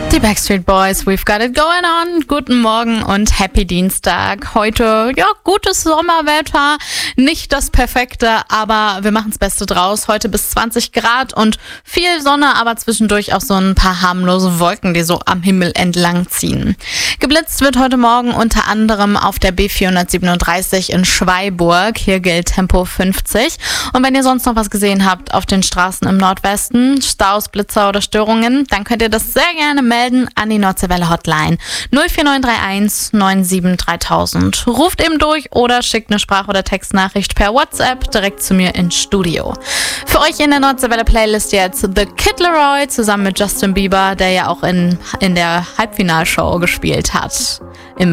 Die Backstreet Boys, we've got it going on. Guten Morgen und happy Dienstag. Heute, gutes Sommerwetter. Nicht das perfekte, aber wir machen das Beste draus. Heute bis 20 Grad und viel Sonne, aber zwischendurch auch so ein paar harmlose Wolken, die so am Himmel entlang ziehen. Geblitzt wird heute Morgen unter anderem auf der B437 in Schweiburg. Hier gilt Tempo 50. Und wenn ihr sonst noch was gesehen habt auf den Straßen im Nordwesten, Staus, Blitzer oder Störungen, dann könnt ihr das sehr gerne melden an die Nordseewelle Hotline 04931 97 3000. Ruft eben durch oder schickt eine Sprach- oder Textnachricht per WhatsApp direkt zu mir ins Studio. Für euch in der Nordseewelle Playlist jetzt The Kid Laroi zusammen mit Justin Bieber, der ja auch in der Halbfinalshow gespielt hat.